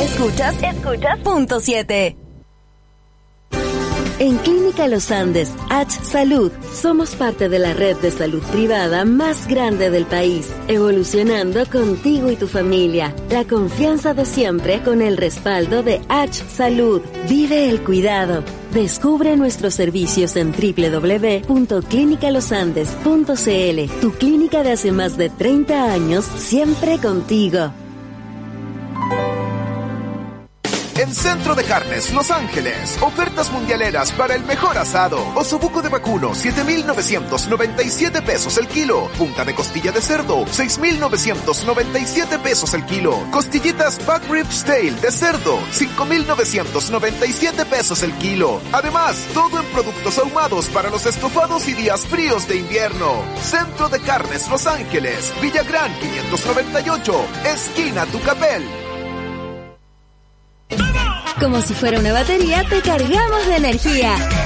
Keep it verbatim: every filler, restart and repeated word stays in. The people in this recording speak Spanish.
Escuchas, escuchas, punto siete. En Clínica Los Andes, H Salud, somos parte de la red de salud privada más grande del país, evolucionando contigo y tu familia. La confianza de siempre con el respaldo de H Salud. Vive el cuidado. Descubre nuestros servicios en doble u doble u doble u punto clínica los andes punto c l. Tu clínica de hace más de treinta años, siempre contigo. En Centro de Carnes Los Ángeles, ofertas mundialeras para el mejor asado. Osobuco de vacuno, siete mil novecientos noventa y siete pesos el kilo. Punta de costilla de cerdo, seis mil novecientos noventa y siete pesos el kilo. Costillitas Back Ribs Tail de cerdo, cinco mil novecientos noventa y siete pesos el kilo. Además, todo en productos ahumados para los estofados y días fríos de invierno. Centro de Carnes Los Ángeles, Villagrán quinientos noventa y ocho, esquina Tucapel. Como si fuera una batería, te cargamos de energía.